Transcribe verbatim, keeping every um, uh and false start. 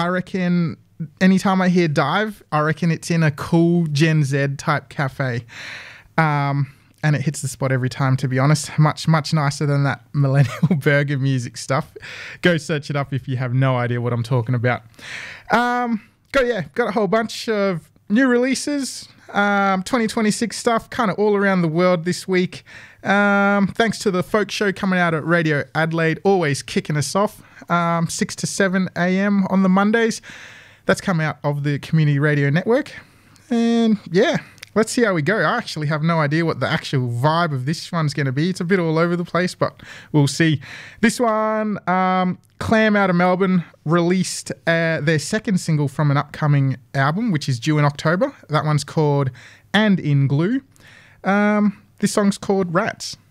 I reckon anytime I hear Dive, I reckon it's in a cool Gen Z type cafe. Um, and it hits the spot every time, to be honest. Much, much nicer than that millennial burger music stuff. Go search it up if you have no idea what I'm talking about. Um, got, yeah, got a whole bunch of new releases, um, twenty twenty-six stuff, kind of all around the world this week. Um, thanks to the folk show coming out at Radio Adelaide, always kicking us off, um, six to seven a.m. on the Mondays. That's come out of the Community Radio Network. And yeah, let's see how we go. I actually have no idea what the actual vibe of this one's going to be. It's a bit all over the place, but we'll see. This one, um, Clam out of Melbourne released uh, their second single from an upcoming album, which is due in October. That one's called And in Glue. Um, this song's called Rats.